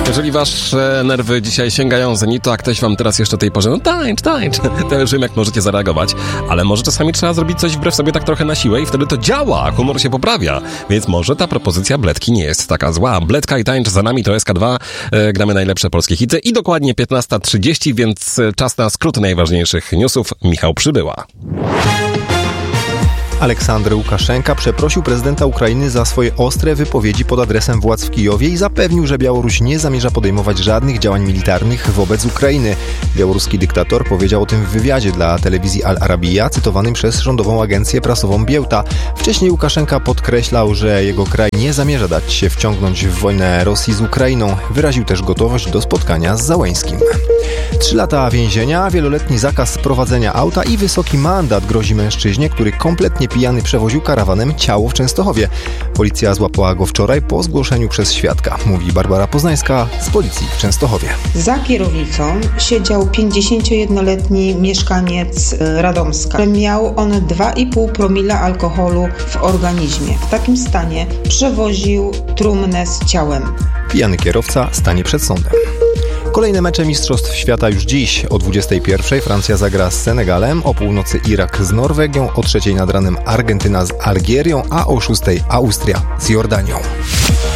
Jeżeli wasze nerwy dzisiaj sięgają zenitu, a ktoś wam teraz jeszcze tej porze, no tańcz, to już wiem, jak możecie zareagować, ale może czasami trzeba zrobić coś wbrew sobie tak trochę na siłę i wtedy to działa, humor się poprawia, więc może ta propozycja Bledki nie jest taka zła. Bledka i tańcz za nami, to SK2, gramy najlepsze polskie hity i dokładnie 15:30, więc czas na skrót najważniejszych newsów. Michał Przybyła. Aleksander Łukaszenka przeprosił prezydenta Ukrainy za swoje ostre wypowiedzi pod adresem władz w Kijowie i zapewnił, że Białoruś nie zamierza podejmować żadnych działań militarnych wobec Ukrainy. Białoruski dyktator powiedział o tym w wywiadzie dla telewizji Al Arabiya, cytowanym przez rządową agencję prasową Białta. Wcześniej Łukaszenka podkreślał, że jego kraj nie zamierza dać się wciągnąć w wojnę Rosji z Ukrainą. Wyraził też gotowość do spotkania z Załęskim. 3 lata więzienia, wieloletni zakaz prowadzenia auta i wysoki mandat grozi mężczyźnie, który kompletnie pijany przewoził karawanem ciało w Częstochowie. Policja złapała go wczoraj po zgłoszeniu przez świadka, mówi Barbara Poznańska z policji w Częstochowie. Za kierownicą siedział 51-letni mieszkaniec Radomska. Miał on 2,5 promila alkoholu w organizmie. W takim stanie przewoził trumnę z ciałem. Pijany kierowca stanie przed sądem. Kolejne mecze Mistrzostw Świata już dziś. O 21:00 Francja zagra z Senegalem, o północy Irak z Norwegią, o 3:00 nad ranem Argentyna z Algierią, a o 6:00 Austria z Jordanią.